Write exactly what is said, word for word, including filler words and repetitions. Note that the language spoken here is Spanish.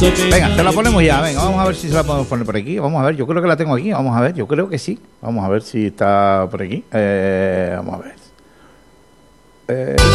Venga, se la ponemos ya, venga, vamos a ver si se la podemos poner por aquí. Vamos a ver, yo creo que la tengo aquí, vamos a ver, yo creo que sí. Vamos a ver si está por aquí. Eh, vamos a ver. Eh...